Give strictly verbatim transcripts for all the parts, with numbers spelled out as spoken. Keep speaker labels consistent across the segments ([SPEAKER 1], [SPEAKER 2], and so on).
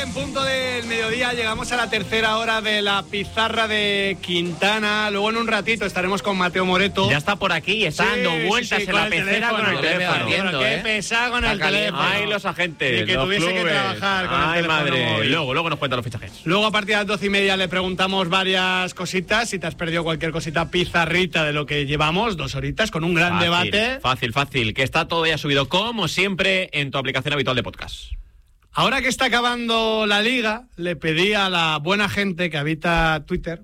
[SPEAKER 1] En punto del mediodía llegamos a la tercera hora de la pizarra de Quintana. Luego en un ratito estaremos con Mateo Moreto.
[SPEAKER 2] Ya está por aquí, está
[SPEAKER 1] sí,
[SPEAKER 2] dando vueltas
[SPEAKER 1] sí, sí,
[SPEAKER 2] en la
[SPEAKER 1] el
[SPEAKER 2] pecera
[SPEAKER 1] teléfono,
[SPEAKER 2] con el
[SPEAKER 1] el
[SPEAKER 2] teléfono.
[SPEAKER 1] teléfono. Qué
[SPEAKER 2] ¿eh?
[SPEAKER 1] pesado con
[SPEAKER 2] Está
[SPEAKER 1] el
[SPEAKER 2] caliente.
[SPEAKER 1] teléfono.
[SPEAKER 2] Ay, los agentes.
[SPEAKER 1] Y que
[SPEAKER 2] los
[SPEAKER 1] tuviese que
[SPEAKER 2] clubes.
[SPEAKER 1] trabajar con el
[SPEAKER 2] Ay,
[SPEAKER 1] teléfono
[SPEAKER 2] madre.
[SPEAKER 1] móvil.
[SPEAKER 2] Luego, luego nos cuentan los fichajes.
[SPEAKER 1] Luego a partir de las doce y media le preguntamos varias cositas. Si te has perdido cualquier cosita pizarrita de lo que llevamos, dos horitas con un gran
[SPEAKER 2] Fácil,
[SPEAKER 1] debate.
[SPEAKER 2] Fácil, fácil. Que está todo ya subido, como siempre, en tu aplicación habitual de podcast.
[SPEAKER 1] Ahora que está acabando la liga, le pedí a la buena gente que habita Twitter.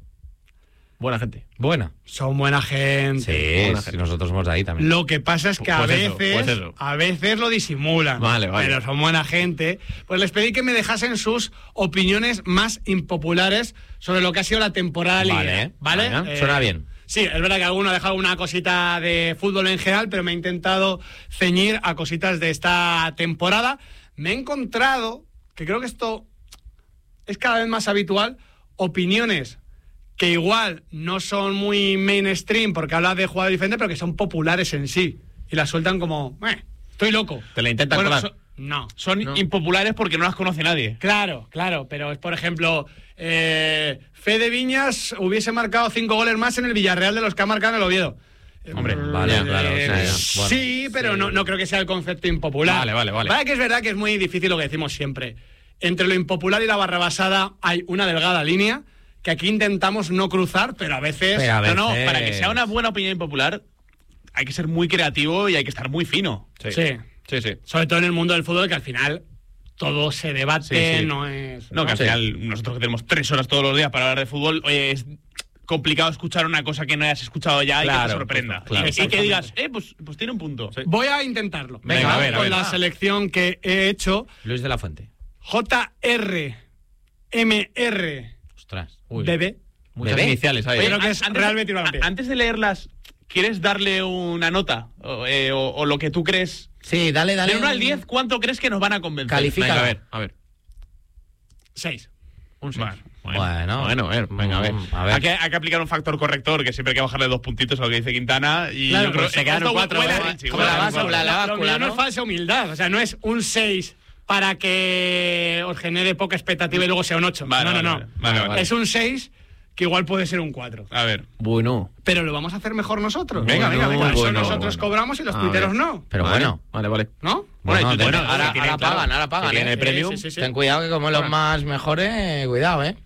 [SPEAKER 2] Buena gente.
[SPEAKER 3] Buena.
[SPEAKER 1] Son buena gente.
[SPEAKER 3] Sí,
[SPEAKER 2] buena
[SPEAKER 3] sí,
[SPEAKER 2] gente.
[SPEAKER 3] nosotros somos de ahí también.
[SPEAKER 1] Lo que pasa es que
[SPEAKER 2] Pues
[SPEAKER 1] a
[SPEAKER 2] eso,
[SPEAKER 1] veces,
[SPEAKER 2] pues eso.
[SPEAKER 1] a veces lo disimulan.
[SPEAKER 2] Vale, vale.
[SPEAKER 1] Pero son buena gente. Pues les pedí que me dejasen sus opiniones más impopulares sobre lo que ha sido la temporada
[SPEAKER 3] Vale,
[SPEAKER 1] liga. ¿Vale?
[SPEAKER 3] vale. Suena bien.
[SPEAKER 1] Sí, es verdad que alguno ha dejado una cosita de fútbol en general, pero me he intentado ceñir a cositas de esta temporada. Me he encontrado, que creo que esto es cada vez más habitual, opiniones que igual no son muy mainstream porque hablan de jugadores diferentes, pero que son populares en sí. Y las sueltan como, eh, estoy loco.
[SPEAKER 2] Te la intentan
[SPEAKER 1] Bueno,
[SPEAKER 2] colar.
[SPEAKER 1] so- no.
[SPEAKER 4] Son
[SPEAKER 2] No.
[SPEAKER 4] impopulares porque no las conoce nadie.
[SPEAKER 1] Claro, claro, pero es, por ejemplo, eh, Fede Viñas hubiese marcado cinco goles más en el Villarreal de los que ha marcado en el Oviedo.
[SPEAKER 2] Hombre,
[SPEAKER 3] vale,
[SPEAKER 1] Eh,
[SPEAKER 3] claro, o sea, ya, bueno.
[SPEAKER 1] sí, pero No, no creo que sea el concepto impopular.
[SPEAKER 2] Vale, vale, vale.
[SPEAKER 1] Vale que es verdad que es muy difícil lo que decimos siempre. Entre lo impopular y la barrabasada hay una delgada línea que aquí intentamos no cruzar, pero a veces...
[SPEAKER 3] Pero a
[SPEAKER 4] No, no,
[SPEAKER 3] veces-
[SPEAKER 4] para que sea una buena opinión impopular hay que ser muy creativo y hay que estar muy fino.
[SPEAKER 1] Sí.
[SPEAKER 2] Sí, sí.
[SPEAKER 1] Sobre todo en el mundo del fútbol, que al final todo se debate,
[SPEAKER 2] Sí, sí.
[SPEAKER 1] no es...
[SPEAKER 4] No, que al
[SPEAKER 3] Sí.
[SPEAKER 4] final nosotros que tenemos tres horas todos los días para hablar de fútbol, oye, es complicado escuchar una cosa que no hayas escuchado ya y que
[SPEAKER 2] Claro,
[SPEAKER 4] te sorprenda.
[SPEAKER 2] justo, claro.
[SPEAKER 4] Y- y, que
[SPEAKER 1] Exactamente.
[SPEAKER 4] digas, eh, pues, pues tiene un punto.
[SPEAKER 2] Sí.
[SPEAKER 1] Voy a intentarlo.
[SPEAKER 2] Venga, a ver, a
[SPEAKER 1] con
[SPEAKER 2] ver.
[SPEAKER 1] la selección que he hecho.
[SPEAKER 3] Luis de la Fuente.
[SPEAKER 1] J R M R
[SPEAKER 3] Ostras. Uy.
[SPEAKER 1] B B.
[SPEAKER 2] Muchas
[SPEAKER 3] Bebé.
[SPEAKER 2] iniciales ahí.
[SPEAKER 1] Oye,
[SPEAKER 2] ¿eh?
[SPEAKER 1] creo que es
[SPEAKER 4] antes,
[SPEAKER 1] Real Betis Balompié.
[SPEAKER 4] a- antes de leerlas, ¿quieres darle una nota? O, eh, o- o lo que tú crees.
[SPEAKER 3] Sí, dale, dale.
[SPEAKER 4] De uno al
[SPEAKER 3] un-
[SPEAKER 4] diez, ¿cuánto crees que nos van a convencer?
[SPEAKER 3] Califica.
[SPEAKER 2] Venga, a ver, a ver.
[SPEAKER 1] Seis.
[SPEAKER 2] Un seis.
[SPEAKER 4] Bueno,
[SPEAKER 3] Bueno,
[SPEAKER 2] Bueno, a ver, venga, a ver.
[SPEAKER 3] Mm, a ver.
[SPEAKER 4] Hay que, hay que aplicar un factor corrector, que siempre hay que bajarle dos puntitos a lo que dice Quintana. Y
[SPEAKER 1] Claro,
[SPEAKER 4] yo creo
[SPEAKER 1] pues se
[SPEAKER 4] que
[SPEAKER 2] quedan
[SPEAKER 4] esto
[SPEAKER 2] cuatro,
[SPEAKER 4] huele a
[SPEAKER 2] ¿no?
[SPEAKER 4] Richie,
[SPEAKER 3] Como
[SPEAKER 4] huele
[SPEAKER 3] la
[SPEAKER 4] a
[SPEAKER 3] báscula,
[SPEAKER 4] cuatro.
[SPEAKER 3] la
[SPEAKER 1] Lo mío
[SPEAKER 3] báscula,
[SPEAKER 1] no
[SPEAKER 3] ¿no?
[SPEAKER 1] es falsa humildad. O sea, no es un seis para que os genere poca expectativa y luego sea un ocho.
[SPEAKER 4] Vale,
[SPEAKER 1] no, no,
[SPEAKER 4] vale,
[SPEAKER 1] no.
[SPEAKER 4] vale, vale, vale.
[SPEAKER 1] Es un seis que igual puede ser un cuatro.
[SPEAKER 4] A ver.
[SPEAKER 2] Bueno.
[SPEAKER 1] Pero lo vamos a hacer mejor nosotros.
[SPEAKER 2] Venga, venga, venga.
[SPEAKER 1] Por eso
[SPEAKER 2] Bueno,
[SPEAKER 1] nosotros
[SPEAKER 2] bueno.
[SPEAKER 1] cobramos y los
[SPEAKER 2] A
[SPEAKER 1] tuiteros
[SPEAKER 2] ver.
[SPEAKER 1] no.
[SPEAKER 3] Pero
[SPEAKER 2] Vale,
[SPEAKER 3] bueno.
[SPEAKER 2] Vale, vale.
[SPEAKER 1] ¿No?
[SPEAKER 3] Bueno,
[SPEAKER 2] Bueno, y tú-
[SPEAKER 3] ten-
[SPEAKER 2] bueno,
[SPEAKER 3] ahora,
[SPEAKER 2] que tienen,
[SPEAKER 3] ahora
[SPEAKER 2] claro,
[SPEAKER 3] pagan, ahora
[SPEAKER 2] que
[SPEAKER 3] pagan.
[SPEAKER 2] tiene
[SPEAKER 3] ¿eh?
[SPEAKER 2] premium.
[SPEAKER 1] Sí, sí, sí.
[SPEAKER 3] Ten cuidado que como los más mejores, cuidado, ¿eh?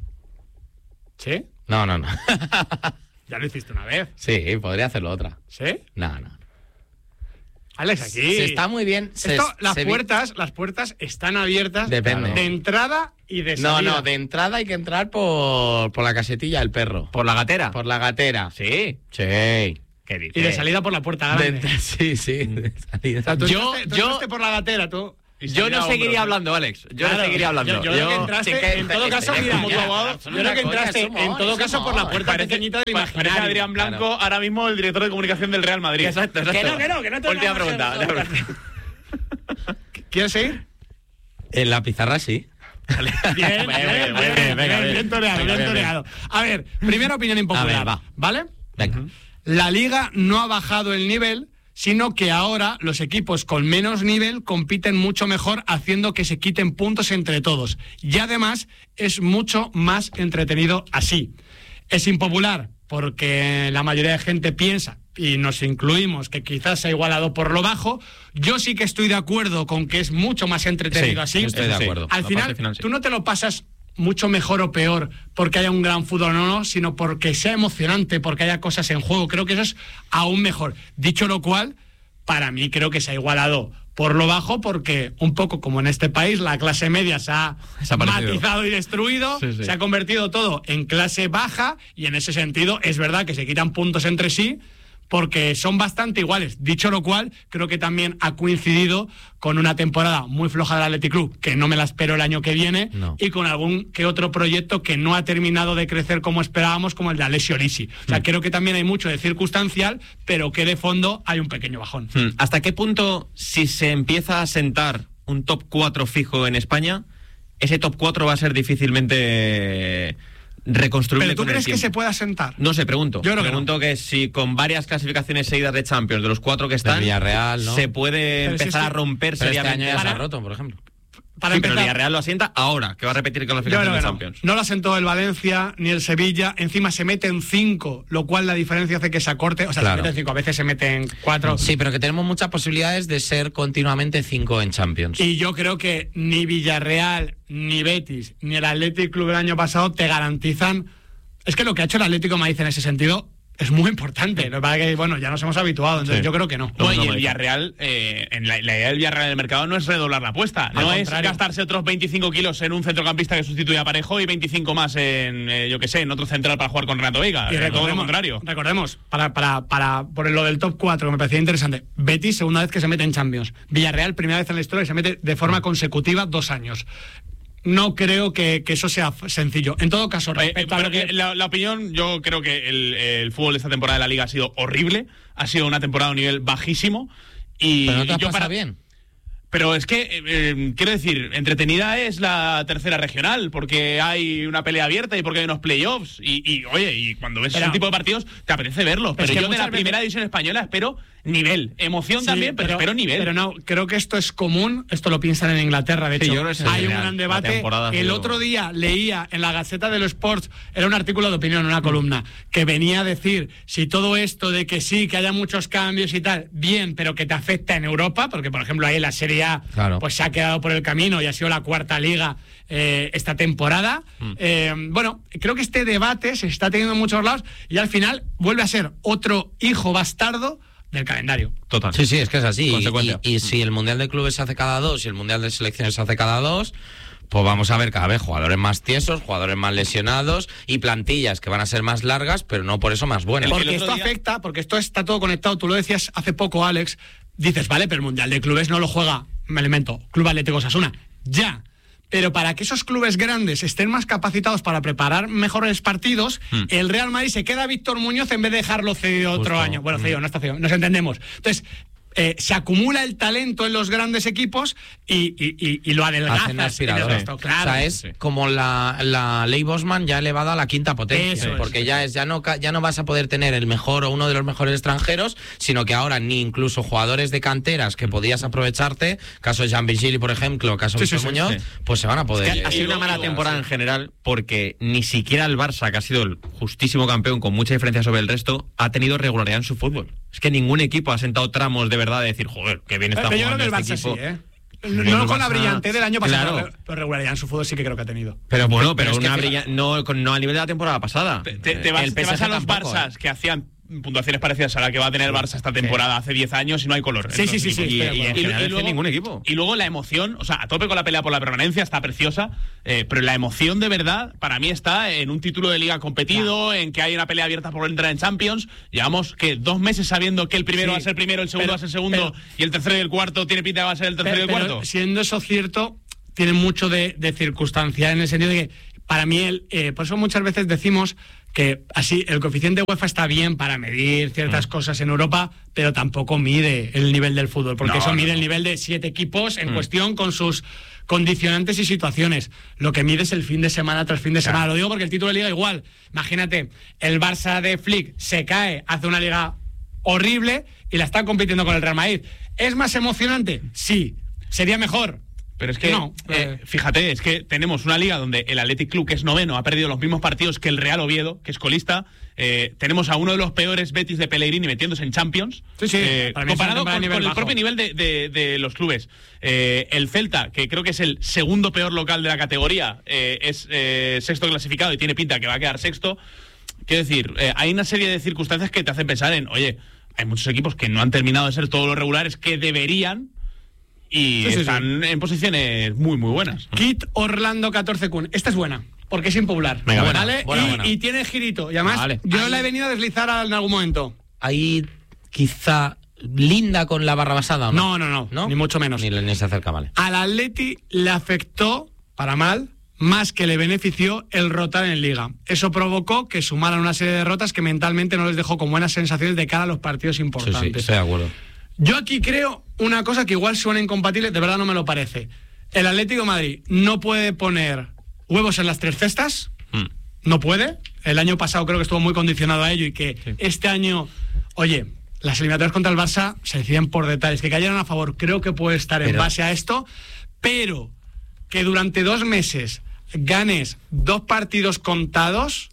[SPEAKER 1] ¿Sí?
[SPEAKER 3] No, no, no.
[SPEAKER 1] Ya lo hiciste una vez.
[SPEAKER 3] Sí, podría hacerlo otra.
[SPEAKER 1] ¿Sí?
[SPEAKER 3] No, no.
[SPEAKER 1] Alex, aquí...
[SPEAKER 3] Se está muy bien. se-
[SPEAKER 1] Esto, las
[SPEAKER 3] se vi-
[SPEAKER 1] puertas, las puertas están abiertas
[SPEAKER 3] Depende.
[SPEAKER 1] de entrada y de
[SPEAKER 3] No,
[SPEAKER 1] salida.
[SPEAKER 3] no, de entrada hay que entrar por, por la casetilla del perro.
[SPEAKER 2] ¿Por la gatera?
[SPEAKER 3] Por la gatera.
[SPEAKER 2] Sí.
[SPEAKER 3] Sí.
[SPEAKER 2] ¿Qué dices?
[SPEAKER 1] Y de salida por la puerta
[SPEAKER 3] De
[SPEAKER 1] grande.
[SPEAKER 3] entra- sí, sí. de salida.
[SPEAKER 1] O sea, tú
[SPEAKER 2] Yo-
[SPEAKER 1] entraste, tú
[SPEAKER 2] yo-
[SPEAKER 1] entraste por la gatera, tú. y
[SPEAKER 2] Yo
[SPEAKER 1] salida
[SPEAKER 2] no
[SPEAKER 1] a
[SPEAKER 2] seguiría
[SPEAKER 1] hombros.
[SPEAKER 2] hablando, Alex. Yo
[SPEAKER 1] Claro,
[SPEAKER 2] no seguiría hablando.
[SPEAKER 1] Yo, yo creo que entraste,
[SPEAKER 3] Sí, que-
[SPEAKER 1] en todo caso,
[SPEAKER 3] es
[SPEAKER 1] mira,
[SPEAKER 3] como
[SPEAKER 1] ya,
[SPEAKER 3] tu abogado,
[SPEAKER 1] yo
[SPEAKER 3] son
[SPEAKER 1] creo
[SPEAKER 3] una
[SPEAKER 1] que
[SPEAKER 3] coña,
[SPEAKER 1] entraste
[SPEAKER 3] es humor,
[SPEAKER 1] en todo
[SPEAKER 3] es
[SPEAKER 1] caso por la
[SPEAKER 3] humor.
[SPEAKER 1] puerta
[SPEAKER 4] Parece-
[SPEAKER 1] pequeñita del
[SPEAKER 4] pa- Parece
[SPEAKER 1] imaginario.
[SPEAKER 4] Adrián Blanco, ahora mismo el director de comunicación del Real Madrid.
[SPEAKER 2] Exacto, exacto.
[SPEAKER 1] Que no, que no, que no te
[SPEAKER 2] Última
[SPEAKER 1] vamos a
[SPEAKER 2] pregunta.
[SPEAKER 1] hacer-
[SPEAKER 2] última pregunta.
[SPEAKER 1] ¿Quieres seguir?
[SPEAKER 3] En la pizarra sí.
[SPEAKER 1] Bien, bien,
[SPEAKER 2] Venga,
[SPEAKER 1] bien,
[SPEAKER 2] venga,
[SPEAKER 1] bien,
[SPEAKER 2] venga,
[SPEAKER 1] bien, bien toreado,
[SPEAKER 2] venga,
[SPEAKER 1] bien
[SPEAKER 2] bien,
[SPEAKER 1] toreado. A ver, primera opinión impopular,
[SPEAKER 3] A ver, va.
[SPEAKER 1] ¿vale?
[SPEAKER 3] Venga.
[SPEAKER 1] La Liga no ha bajado el nivel, sino que ahora los equipos con menos nivel compiten mucho mejor, haciendo que se quiten puntos entre todos. Y además es mucho más entretenido así. Es impopular porque la mayoría de gente piensa, y nos incluimos, que quizás se ha igualado por lo bajo. Yo sí que estoy de acuerdo con que es mucho más entretenido
[SPEAKER 2] Sí,
[SPEAKER 1] así.
[SPEAKER 3] estoy de
[SPEAKER 2] Sí.
[SPEAKER 3] acuerdo.
[SPEAKER 1] Al
[SPEAKER 2] La
[SPEAKER 1] final,
[SPEAKER 2] parte final, sí.
[SPEAKER 1] tú no te lo pasas mucho mejor o peor porque haya un gran fútbol o no, sino porque sea emocionante, porque haya cosas en juego. Creo que eso es aún mejor. Dicho lo cual, para mí creo que se ha igualado por lo bajo, porque un poco como en este país la clase media se ha
[SPEAKER 2] Desaparecido.
[SPEAKER 1] matizado y destruido,
[SPEAKER 2] Sí, sí.
[SPEAKER 1] se ha convertido todo en clase baja, y en ese sentido es verdad que se quitan puntos entre sí, porque son bastante iguales. Dicho lo cual, creo que también ha coincidido con una temporada muy floja del Athletic Club, que no me la espero el año que viene,
[SPEAKER 3] No.
[SPEAKER 1] y con algún que otro proyecto que no ha terminado de crecer como esperábamos, como el de Alessio Lisi. O sea, creo que también hay mucho de circunstancial, pero que de fondo hay un pequeño bajón.
[SPEAKER 2] Hmm. ¿Hasta qué punto, si se empieza a sentar un top cuatro fijo en España, ese top cuatro va a ser difícilmente reconstruible?
[SPEAKER 1] ¿Pero tú
[SPEAKER 2] con el
[SPEAKER 1] crees que
[SPEAKER 2] tiempo?
[SPEAKER 1] se pueda sentar?
[SPEAKER 2] No sé, pregunto.
[SPEAKER 1] Yo creo que
[SPEAKER 2] pregunto que, si con varias clasificaciones seguidas de Champions, de los cuatro que están,
[SPEAKER 3] Villarreal, ¿no?
[SPEAKER 2] se puede
[SPEAKER 1] Pero si
[SPEAKER 2] empezar
[SPEAKER 1] es
[SPEAKER 2] a
[SPEAKER 1] que-
[SPEAKER 2] romper
[SPEAKER 3] Pero este
[SPEAKER 2] seriamente.
[SPEAKER 3] año ya se ha
[SPEAKER 1] Para-
[SPEAKER 3] roto, por ejemplo.
[SPEAKER 1] para
[SPEAKER 2] sí,
[SPEAKER 1] empezar,
[SPEAKER 2] pero el Villarreal lo asienta ahora, que va a repetir
[SPEAKER 1] yo
[SPEAKER 2] clasificación
[SPEAKER 1] creo
[SPEAKER 2] de
[SPEAKER 1] que no.
[SPEAKER 2] Champions.
[SPEAKER 1] No lo asentó el Valencia ni el Sevilla. Encima se mete en cinco, lo cual la diferencia hace que se acorte. O sea,
[SPEAKER 5] Claro.
[SPEAKER 1] se mete en cinco, a veces se mete en cuatro.
[SPEAKER 5] Sí, pero que tenemos muchas posibilidades de ser continuamente cinco en Champions.
[SPEAKER 1] Y yo creo que ni Villarreal, ni Betis, ni el Athletic Club del año pasado te garantizan. Es que lo que ha hecho el Atlético de Madrid en ese sentido es muy importante. Lo que pasa es que, bueno, ya nos hemos habituado, entonces
[SPEAKER 2] Sí.
[SPEAKER 1] yo creo que no.
[SPEAKER 4] No,
[SPEAKER 2] No,
[SPEAKER 4] y
[SPEAKER 2] no,
[SPEAKER 4] el
[SPEAKER 2] no,
[SPEAKER 4] Villarreal, eh, en la, la idea del Villarreal del mercado no es redoblar la apuesta,
[SPEAKER 1] Al
[SPEAKER 4] no es
[SPEAKER 1] contrario.
[SPEAKER 4] gastarse otros veinticinco kilos en un centrocampista que sustituya a Parejo y veinticinco más en, eh, yo qué sé, en otro central para jugar con Renato Veiga.
[SPEAKER 1] Y
[SPEAKER 4] Eh, todo lo
[SPEAKER 1] recordemos,
[SPEAKER 4] contrario.
[SPEAKER 1] recordemos para, para, para, por lo del top cuatro, que me parecía interesante. Betis, segunda vez que se mete en Champions. Villarreal, primera vez en la historia que se mete de forma consecutiva dos años. No creo que, que eso sea f- sencillo. En todo caso,
[SPEAKER 4] Eh,
[SPEAKER 1] respecto a
[SPEAKER 4] pero
[SPEAKER 1] lo que-
[SPEAKER 4] que la, la opinión, yo creo que el, el fútbol de esta temporada de la Liga ha sido horrible, ha sido una temporada a un nivel bajísimo. Y,
[SPEAKER 5] Pero no te
[SPEAKER 4] y
[SPEAKER 5] has
[SPEAKER 4] yo
[SPEAKER 5] pasado
[SPEAKER 4] para
[SPEAKER 5] bien.
[SPEAKER 4] Pero es que, eh, eh, quiero decir, entretenida es la tercera regional, porque hay una pelea abierta y porque hay unos playoffs. Y, y oye, y cuando ves
[SPEAKER 1] Pero-
[SPEAKER 4] ese tipo de partidos, te apetece verlos.
[SPEAKER 1] Pero
[SPEAKER 4] Pero
[SPEAKER 1] es que
[SPEAKER 4] yo de
[SPEAKER 1] muchas
[SPEAKER 4] la primera
[SPEAKER 1] veces-
[SPEAKER 4] división española espero nivel. Emoción
[SPEAKER 1] Sí,
[SPEAKER 4] también, pero, espero nivel.
[SPEAKER 1] Pero no, creo que esto es común. Esto lo piensan en Inglaterra, de
[SPEAKER 2] Sí,
[SPEAKER 1] hecho.
[SPEAKER 2] yo creo que es
[SPEAKER 1] hay un
[SPEAKER 2] real.
[SPEAKER 1] gran
[SPEAKER 2] La
[SPEAKER 1] debate.
[SPEAKER 2] temporada ha
[SPEAKER 1] El
[SPEAKER 2] sido-
[SPEAKER 1] otro día leía en la Gaceta de los Sports, era un artículo de opinión, una columna, que venía a decir si todo esto de que sí, que haya muchos cambios y tal, bien, pero que te afecta en Europa, porque por ejemplo ahí en la Serie A
[SPEAKER 5] Claro.
[SPEAKER 1] pues se ha quedado por el camino y ha sido la cuarta liga eh, esta temporada. Eh, bueno, creo que este debate se está teniendo en muchos lados y al final vuelve a ser otro hijo bastardo del calendario.
[SPEAKER 2] Total.
[SPEAKER 5] Sí, sí, es que es así. Y,
[SPEAKER 2] Consecuencia.
[SPEAKER 5] y- y si el Mundial de Clubes se hace cada dos y el Mundial de Selecciones se hace cada dos, pues vamos a ver cada vez jugadores más tiesos, jugadores más lesionados y plantillas que van a ser más largas, pero no por eso más buenas.
[SPEAKER 4] El-
[SPEAKER 1] Porque
[SPEAKER 4] otro
[SPEAKER 1] esto
[SPEAKER 4] día-
[SPEAKER 1] afecta, porque esto está todo conectado. Tú lo decías hace poco, Alex. Dices, vale, pero el Mundial de Clubes no lo juega, me elemento, Club Atlético Osasuna. Ya. Pero para que esos clubes grandes estén más capacitados para preparar mejores partidos,
[SPEAKER 2] Mm.
[SPEAKER 1] el Real Madrid se queda a Víctor Muñoz en vez de dejarlo cedido otro
[SPEAKER 5] Justo.
[SPEAKER 1] año. Bueno, cedido, no está cedido, nos entendemos. Entonces, eh, se acumula el talento en los grandes equipos y, y, y, y lo
[SPEAKER 5] Hacen
[SPEAKER 1] adelgazas en el
[SPEAKER 5] aspirador.
[SPEAKER 1] resto, claro.
[SPEAKER 5] O sea, es
[SPEAKER 2] Sí.
[SPEAKER 5] como la, la ley Bosman ya elevada a la quinta potencia.
[SPEAKER 1] Eso es.
[SPEAKER 5] Porque ya es ya no ca- ya no vas a poder tener el mejor o uno de los mejores extranjeros, sino que ahora ni incluso jugadores de canteras que podías aprovecharte, caso de Jean Vigili, por ejemplo, caso de
[SPEAKER 1] Sí, sí,
[SPEAKER 5] Víctor
[SPEAKER 1] sí,
[SPEAKER 5] Muñoz,
[SPEAKER 2] sí.
[SPEAKER 5] pues se van a poder.
[SPEAKER 2] Ha sido una
[SPEAKER 4] luego-
[SPEAKER 2] mala
[SPEAKER 4] luego-
[SPEAKER 2] temporada en general porque ni siquiera el Barça, que ha sido el justísimo campeón con mucha diferencia sobre el resto, ha tenido regularidad en su fútbol. Es que ningún equipo ha sentado tramos de verdad de decir, joder, qué bien está
[SPEAKER 1] Pero yo creo
[SPEAKER 2] jugando
[SPEAKER 1] que el
[SPEAKER 2] este
[SPEAKER 1] Barça
[SPEAKER 2] equipo.
[SPEAKER 1] sí, ¿eh?
[SPEAKER 2] El
[SPEAKER 1] No con la
[SPEAKER 2] Barça-
[SPEAKER 1] brillantez del año pasado,
[SPEAKER 2] Claro.
[SPEAKER 1] pero- pero regularidad en su fútbol sí que creo que ha tenido.
[SPEAKER 2] Pero bueno, pero,
[SPEAKER 5] Pero es que
[SPEAKER 2] una
[SPEAKER 5] fija-
[SPEAKER 2] brilla- no, con- no a nivel de la temporada pasada.
[SPEAKER 4] Te, te- te vas,
[SPEAKER 5] El
[SPEAKER 4] te vas
[SPEAKER 5] P S G
[SPEAKER 4] a los
[SPEAKER 5] tampoco,
[SPEAKER 4] Barças
[SPEAKER 5] ¿eh?
[SPEAKER 4] que hacían puntuaciones parecidas a la que va a tener el Barça esta temporada hace diez años y no hay color.
[SPEAKER 1] Sí,
[SPEAKER 4] en
[SPEAKER 1] sí,
[SPEAKER 4] los
[SPEAKER 1] sí, sí,
[SPEAKER 4] equipos.
[SPEAKER 2] y,
[SPEAKER 1] estoy de
[SPEAKER 2] y en
[SPEAKER 1] acuerdo.
[SPEAKER 2] general es que
[SPEAKER 4] luego-
[SPEAKER 2] ningún equipo.
[SPEAKER 4] Y luego la emoción, o sea, a tope con la pelea por la permanencia, está preciosa, eh, pero la emoción de verdad para mí está en un título de liga competido, en que hay una pelea abierta por entrar en Champions. Llevamos que dos meses sabiendo que el primero
[SPEAKER 1] Sí,
[SPEAKER 4] va a ser primero, el segundo
[SPEAKER 1] pero-
[SPEAKER 4] va a ser segundo
[SPEAKER 1] pero-
[SPEAKER 4] y el tercero y el cuarto tiene pinta de va a ser el tercero y el
[SPEAKER 1] Pero,
[SPEAKER 4] cuarto.
[SPEAKER 1] siendo eso cierto, tiene mucho de, de circunstancia en el sentido de que para mí, el, eh, por eso muchas veces decimos que así el coeficiente UEFA está bien para medir ciertas cosas en Europa, pero tampoco mide el nivel del fútbol, porque
[SPEAKER 4] No,
[SPEAKER 1] eso
[SPEAKER 4] no,
[SPEAKER 1] mide
[SPEAKER 4] no.
[SPEAKER 1] el nivel de siete equipos en cuestión con sus condicionantes y situaciones. Lo que mide es el fin de semana tras fin de
[SPEAKER 4] Claro.
[SPEAKER 1] semana. Lo digo porque el título de liga igual. Imagínate, el Barça de Flick se cae, hace una liga horrible y la está compitiendo con el Real Madrid. ¿Es más emocionante? Sí. ¿Sería mejor?
[SPEAKER 4] Pero es que,
[SPEAKER 1] No,
[SPEAKER 4] eh,
[SPEAKER 1] eh.
[SPEAKER 4] fíjate, es que tenemos una liga donde el Athletic Club, que es noveno, ha perdido los mismos partidos que el Real Oviedo, que es colista. Eh, tenemos a uno de los peores Betis de Pellegrini metiéndose en Champions.
[SPEAKER 1] Sí, sí,
[SPEAKER 4] eh,
[SPEAKER 1] para mí es una
[SPEAKER 4] comparado con,
[SPEAKER 1] temporada de nivel
[SPEAKER 4] con el
[SPEAKER 1] bajo.
[SPEAKER 4] propio nivel de, de- de los clubes. Eh, el Celta, que creo que es el segundo peor local de la categoría, eh, es eh, sexto clasificado y tiene pinta que va a quedar sexto. Quiero decir, eh, hay una serie de circunstancias que te hacen pensar en, oye, hay muchos equipos que no han terminado de ser todos los regulares que deberían. Y
[SPEAKER 1] Sí, sí,
[SPEAKER 4] están en posiciones muy, muy buenas.
[SPEAKER 1] Kit Orlando catorce Kun. Esta es buena, porque es impopular.
[SPEAKER 2] Venga,
[SPEAKER 1] ¿vale?
[SPEAKER 5] buena, buena,
[SPEAKER 1] y,
[SPEAKER 5] buena.
[SPEAKER 1] y tiene girito. Y además,
[SPEAKER 5] Vale.
[SPEAKER 1] yo
[SPEAKER 5] Ahí-
[SPEAKER 1] la he venido a deslizar en algún momento.
[SPEAKER 5] Ahí quizá linda con la barra basada, ¿o no?
[SPEAKER 1] No, no, no, ni mucho menos.
[SPEAKER 5] Ni, ni se acerca, vale.
[SPEAKER 1] Al Atleti le afectó, para mal, más que le benefició el rotar en Liga. Eso provocó que sumaran una serie de derrotas que mentalmente no les dejó con buenas sensaciones de cara a los partidos
[SPEAKER 5] Sí, sí,
[SPEAKER 1] importantes.
[SPEAKER 5] estoy de acuerdo.
[SPEAKER 1] Yo aquí creo una cosa que igual suena incompatible, de verdad no me lo parece. El Atlético de Madrid no puede poner huevos en las tres cestas,
[SPEAKER 2] Mm.
[SPEAKER 1] no puede. El año pasado creo que estuvo muy condicionado a ello y que este año, oye, las eliminatorias contra el Barça se deciden por detalles. Que cayeran a favor creo que puede estar en
[SPEAKER 5] Pero-
[SPEAKER 1] base a esto, pero que durante dos meses ganes dos partidos contados,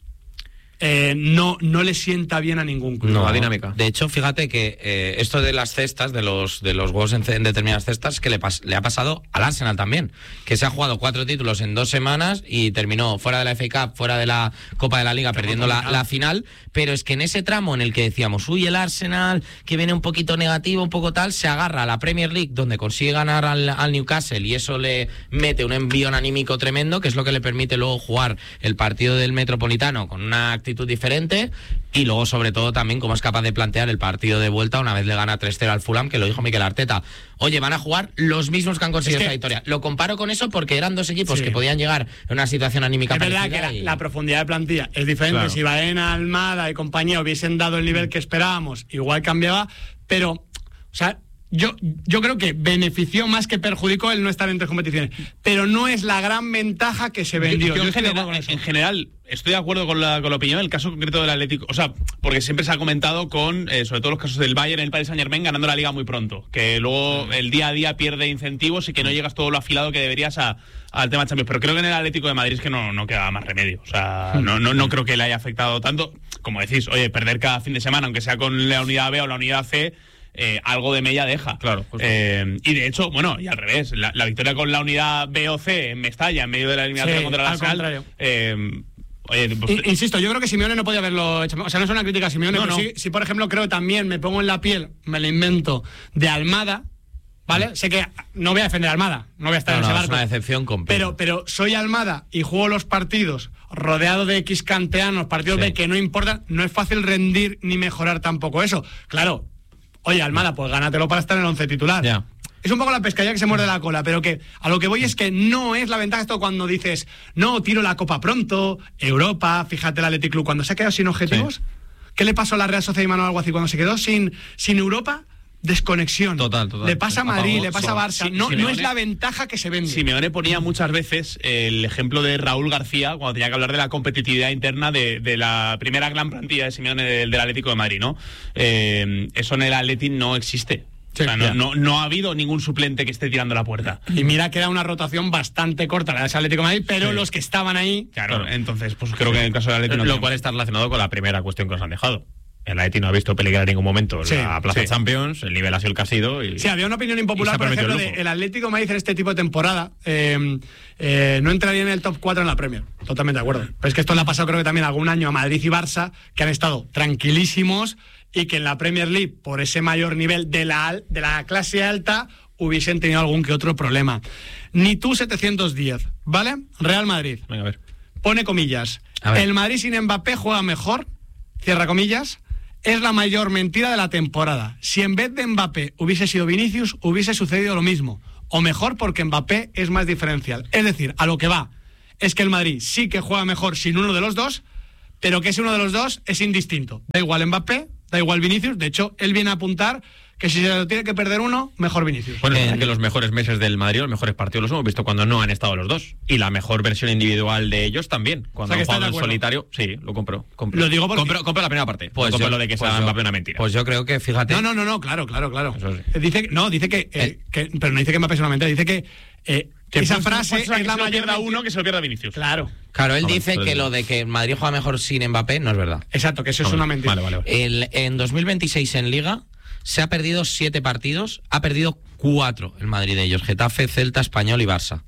[SPEAKER 1] eh, no, no le sienta bien a ningún club.
[SPEAKER 5] No,
[SPEAKER 2] la dinámica.
[SPEAKER 5] De hecho, fíjate que eh, esto de las cestas, de los de los gols en, en determinadas cestas, que le, pas, le ha pasado al Arsenal también, que se ha jugado cuatro títulos en dos semanas y terminó fuera de la F A Cup, fuera de la Copa de la Liga, perdiendo la, la final, pero es que en ese tramo en el que decíamos, uy, el Arsenal, que viene un poquito negativo, un poco tal, se agarra a la Premier League, donde consigue ganar al, al Newcastle, y eso le mete un envión anímico tremendo, que es lo que le permite luego jugar el partido del Metropolitano con una actitud diferente, y luego sobre todo también cómo es capaz de plantear el partido de vuelta una vez le gana tres cero al Fulham, que lo dijo Mikel Arteta. Oye, van a jugar los mismos que han conseguido
[SPEAKER 1] Es que,
[SPEAKER 5] esta victoria. Lo comparo con eso porque eran dos equipos
[SPEAKER 1] sí.
[SPEAKER 5] que podían llegar en una situación anímica
[SPEAKER 1] Es verdad
[SPEAKER 5] parecida
[SPEAKER 1] que la,
[SPEAKER 5] y...
[SPEAKER 1] la profundidad de plantilla es diferente.
[SPEAKER 2] Claro.
[SPEAKER 1] Si Baena, Almada y compañía hubiesen dado el nivel que esperábamos, igual cambiaba, pero, o sea, yo, yo creo que benefició más que perjudicó el no estar en tres competiciones, pero no es la gran ventaja que se vendió.
[SPEAKER 4] Yo, yo
[SPEAKER 1] Yo
[SPEAKER 4] en,
[SPEAKER 1] estoy de acuerdo
[SPEAKER 4] general,
[SPEAKER 1] con eso.
[SPEAKER 4] en general estoy de acuerdo con la, con la opinión. El caso concreto del Atlético, o sea, porque siempre se ha comentado con, eh, sobre todo los casos del Bayern, el Paris Saint-Germain ganando la Liga muy pronto, que luego el día a día pierde incentivos y que no llegas todo lo afilado que deberías a, al tema Champions. Pero creo que en el Atlético de Madrid es que no, no queda más remedio. O sea, no, no, no creo que le haya afectado tanto. Como decís, oye, perder cada fin de semana, aunque sea con la unidad B o la unidad C, Eh, algo de mella deja.
[SPEAKER 2] Claro, justo.
[SPEAKER 4] Eh, y de hecho, bueno, y al revés, la, la victoria con la unidad B o C en Mestalla, en medio de la eliminatoria
[SPEAKER 1] Sí,
[SPEAKER 4] contra el
[SPEAKER 1] al
[SPEAKER 4] Arsenal.
[SPEAKER 1] contrario.
[SPEAKER 4] Eh, oye, pues,
[SPEAKER 1] I- Insisto, yo creo que Simeone no podía haberlo hecho. O sea, no es una crítica a Simeone,
[SPEAKER 4] No,
[SPEAKER 1] pero
[SPEAKER 4] no.
[SPEAKER 1] sí, sí, por ejemplo, creo que también me pongo en la piel, me lo invento, de Almada, ¿vale? Sé que no voy a defender a Almada, no voy a estar
[SPEAKER 5] No,
[SPEAKER 1] en ese
[SPEAKER 5] no, es
[SPEAKER 1] barco.
[SPEAKER 5] una decepción completa.
[SPEAKER 1] Pero, pero soy Almada y juego los partidos rodeado de X canteanos, partidos
[SPEAKER 5] Sí.
[SPEAKER 1] de que no importan, no es fácil rendir ni mejorar tampoco eso. Claro, oye, Almada, pues gánatelo para estar en el once titular.
[SPEAKER 2] Ya.
[SPEAKER 1] Es un poco la pescadilla que se muerde la cola, pero que a lo que voy es que no es la ventaja esto cuando dices, no, tiro la Copa pronto, Europa, fíjate el Athletic Club, cuando se ha quedado sin objetivos.
[SPEAKER 2] Sí.
[SPEAKER 1] ¿Qué le pasó a la Real Sociedad y Manuel Alguacil cuando se quedó sin, sin Europa? Desconexión.
[SPEAKER 2] Total, total.
[SPEAKER 1] Le pasa a Madrid,
[SPEAKER 2] Apagó,
[SPEAKER 1] le pasa a Barça.
[SPEAKER 4] sí,
[SPEAKER 1] No,
[SPEAKER 4] Simeone-
[SPEAKER 1] no es la ventaja que se vende.
[SPEAKER 4] Simeone ponía muchas veces el ejemplo de Raúl García cuando tenía que hablar de la competitividad interna de, de la primera gran plantilla de Simeone del, del Atlético de Madrid, ¿no? Eh, eso en el Atlético no existe.
[SPEAKER 1] Sí,
[SPEAKER 4] o sea, no,
[SPEAKER 1] ya.
[SPEAKER 4] no, no ha habido ningún suplente que esté tirando la puerta.
[SPEAKER 1] Y mira que era una rotación bastante corta la de ese Atlético de Madrid, pero
[SPEAKER 4] Sí.
[SPEAKER 1] los que estaban ahí...
[SPEAKER 4] Claro,
[SPEAKER 2] Claro.
[SPEAKER 4] entonces, pues creo que en el caso del Atlético no
[SPEAKER 2] Lo
[SPEAKER 4] tiene
[SPEAKER 2] cual
[SPEAKER 4] más.
[SPEAKER 2] está relacionado con la primera cuestión que nos han dejado. El Atleti no ha visto peligrar en ningún momento
[SPEAKER 1] Sí,
[SPEAKER 2] la plaza
[SPEAKER 4] sí.
[SPEAKER 2] Champions, el nivel ha sido el que ha sido. Y...
[SPEAKER 1] Sí, había una opinión
[SPEAKER 2] Y
[SPEAKER 1] impopular,
[SPEAKER 2] se ha
[SPEAKER 1] por
[SPEAKER 2] permitido
[SPEAKER 1] ejemplo,
[SPEAKER 2] el
[SPEAKER 1] de
[SPEAKER 2] lujo.
[SPEAKER 1] el Atlético de Madrid en este tipo de temporada eh, eh, no entraría en el top cuatro en la Premier. Totalmente de acuerdo. Pero es que esto le ha pasado creo que también algún año a Madrid y Barça, que han estado tranquilísimos y que en la Premier League, por ese mayor nivel de la, al- de la clase alta, hubiesen tenido algún que otro problema. Ni tú setecientos diez, ¿vale? Real Madrid.
[SPEAKER 2] Venga, a ver.
[SPEAKER 1] Pone comillas.
[SPEAKER 5] A ver.
[SPEAKER 1] El Madrid sin Mbappé juega mejor, cierra comillas, es la mayor mentira de la temporada. Si en vez de Mbappé hubiese sido Vinicius, hubiese sucedido lo mismo. O mejor porque Mbappé es más diferencial. Es decir, a lo que va, es que el Madrid sí que juega mejor sin uno de los dos, pero que ese uno de los dos es indistinto. Da igual Mbappé, da igual Vinicius. De hecho, él viene a apuntar que si se lo tiene que perder uno, mejor Vinicius.
[SPEAKER 2] Bueno, es
[SPEAKER 5] Eh,
[SPEAKER 2] que los mejores meses del Madrid, los mejores partidos los hemos visto cuando no han estado los dos. Y la mejor versión individual de ellos también. Cuando
[SPEAKER 1] O sea, que
[SPEAKER 2] han jugado
[SPEAKER 1] estás
[SPEAKER 2] en
[SPEAKER 1] de acuerdo.
[SPEAKER 2] solitario, sí, lo compro. compro.
[SPEAKER 1] Lo digo porque-
[SPEAKER 2] Compro, compro la primera parte.
[SPEAKER 5] Pues
[SPEAKER 2] compro
[SPEAKER 5] yo-
[SPEAKER 2] lo de que
[SPEAKER 5] pues
[SPEAKER 2] sea
[SPEAKER 5] yo-
[SPEAKER 2] Mbappé una mentira.
[SPEAKER 5] Pues yo creo que, fíjate...
[SPEAKER 1] No, no, no, no, claro, claro, claro.
[SPEAKER 2] Eso sí.
[SPEAKER 1] Eh, Dice, no, dice que, eh,
[SPEAKER 5] Eh.
[SPEAKER 1] que- pero no dice que Mbappé es una mentira, dice que, eh,
[SPEAKER 4] Que
[SPEAKER 1] esa
[SPEAKER 4] pues,
[SPEAKER 1] frase
[SPEAKER 4] pues, o sea,
[SPEAKER 1] es
[SPEAKER 4] que
[SPEAKER 1] la
[SPEAKER 4] se lo
[SPEAKER 1] mayor
[SPEAKER 4] pierda
[SPEAKER 1] mentira.
[SPEAKER 4] uno, que se lo pierda Vinicius.
[SPEAKER 1] Claro,
[SPEAKER 5] Claro, él
[SPEAKER 2] Vale,
[SPEAKER 5] dice
[SPEAKER 2] pues-
[SPEAKER 5] que lo de que Madrid juega mejor sin Mbappé no es verdad.
[SPEAKER 1] exacto, que eso es
[SPEAKER 2] Vale,
[SPEAKER 1] una mentira.
[SPEAKER 2] Vale, vale, vale.
[SPEAKER 5] El, en dos mil veintiséis en Liga se ha perdido siete partidos, ha perdido cuatro el Madrid de ellos, Getafe, Celta, Español y Barça.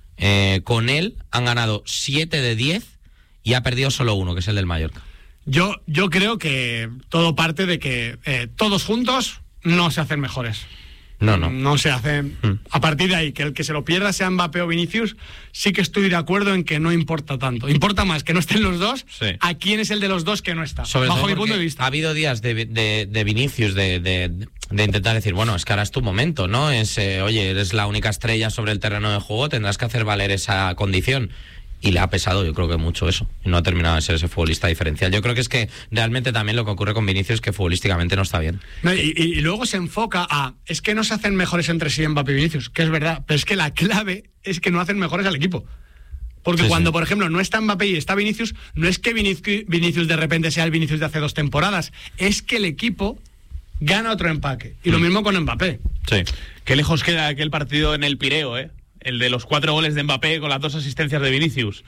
[SPEAKER 5] Eh, con él han ganado siete de diez y ha perdido solo uno, que es el del Mallorca.
[SPEAKER 1] Yo, yo creo que todo parte de que eh, todos juntos no se hacen mejores.
[SPEAKER 5] No, no.
[SPEAKER 1] No se hacen.
[SPEAKER 2] Hmm.
[SPEAKER 1] A partir de ahí, que el que se lo pierda sea Mbappé o Vinicius, sí que estoy de acuerdo en que no importa tanto. Importa más que no estén los dos
[SPEAKER 2] Sí.
[SPEAKER 1] a quién es el de los dos que no está.
[SPEAKER 5] Sobre
[SPEAKER 1] bajo
[SPEAKER 5] todo
[SPEAKER 1] mi
[SPEAKER 5] porque
[SPEAKER 1] punto de vista.
[SPEAKER 5] ha habido días de, de, de Vinicius de, de, de intentar decir, bueno, es que ahora es tu momento, ¿no? Es, eh, oye, eres la única estrella sobre el terreno de juego, tendrás que hacer valer esa condición. Y le ha pesado, yo creo que mucho eso. Y no ha terminado de ser ese futbolista diferencial. Yo creo que es que realmente también lo que ocurre con Vinicius es que futbolísticamente no está bien.
[SPEAKER 1] No, y, y- y luego se enfoca a, es que no se hacen mejores entre sí Mbappé y Vinicius, que es verdad, pero es que la clave es que no hacen mejores al equipo. Porque
[SPEAKER 5] Sí,
[SPEAKER 1] cuando,
[SPEAKER 5] sí.
[SPEAKER 1] por ejemplo, no está Mbappé y está Vinicius, no es que Vinicius, Vinicius de repente sea el Vinicius de hace dos temporadas, es que el equipo gana otro empaque. Y lo mismo con Mbappé.
[SPEAKER 2] Sí.
[SPEAKER 4] Qué lejos queda aquel partido en el Pireo, ¿eh? el de los cuatro goles de Mbappé con las dos asistencias de Vinicius.